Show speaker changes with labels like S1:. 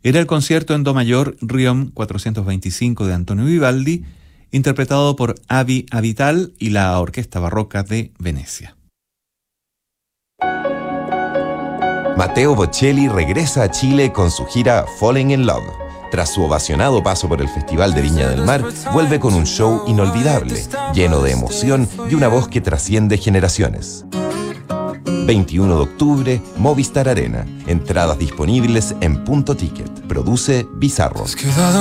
S1: Era el concierto en do mayor Riom 425 de Antonio Vivaldi, interpretado por Avi Avital y la Orquesta Barroca de Venecia.
S2: Matteo Bocelli regresa a Chile con su gira Falling in Love. Tras su ovacionado paso por el Festival de Viña del Mar, vuelve con un show inolvidable, lleno de emoción y una voz que trasciende generaciones. 21 de octubre, Movistar Arena. Entradas disponibles en Punto Ticket. Produce Bizarro.